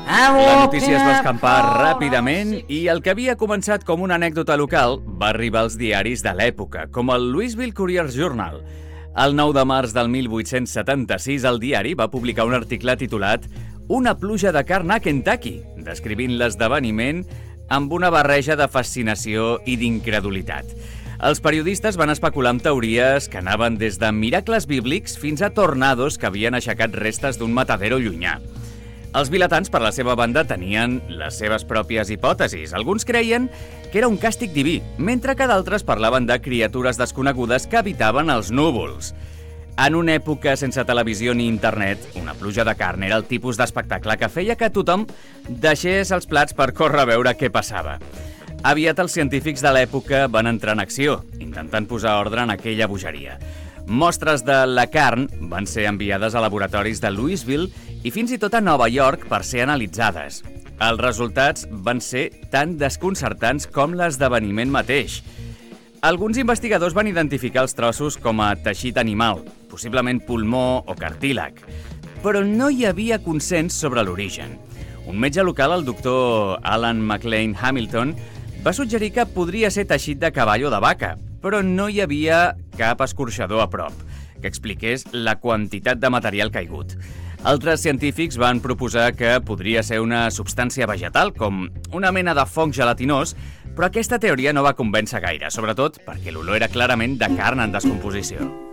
La notícia es va escampar ràpidament i el que havia començat com una anècdota local va arribar als diaris de l'època, com el Louisville Courier-Journal. El 9 de març del 1876, el diari va publicar un article titulat «Una pluja de carn a Kentucky», descrivint l'esdeveniment amb una barreja de fascinació i d'incredulitat. Els periodistes van especular amb teories que anaven des de miracles bíblics fins a tornados que havien aixecat restes d'un matadero llunyà. Els vilatans, per la seva banda, tenien les seves pròpies hipòtesis. Alguns creien que era un càstig diví, mentre que d'altres parlaven de criatures desconegudes que habitaven els núvols. En una època sense televisió ni internet, una pluja de carn era el tipus d'espectacle que feia que tothom deixés els plats per córrer a veure què passava. Aviat els científics de l'època van entrar en acció, intentant posar ordre en aquella bogeria. Mostres de la carn van ser enviades a laboratoris de Louisville i fins i tot a Nova York per ser analitzades. Els resultats van ser tan desconcertants com l'esdeveniment mateix. Alguns investigadors van identificar els trossos com a teixit animal, possiblement pulmó o cartílag, però no hi havia consens sobre l'origen. Un metge local, el doctor Alan McLean Hamilton, va suggerir que podria ser teixit de cavall o de vaca, però no hi havia cap escorxador a prop que expliqués la quantitat de material caigut. Altres científics van proposar que podria ser una substància vegetal, com una mena de fong gelatinós, però aquesta teoria no va convèncer gaire, sobretot perquè l'olor era clarament de carn en descomposició.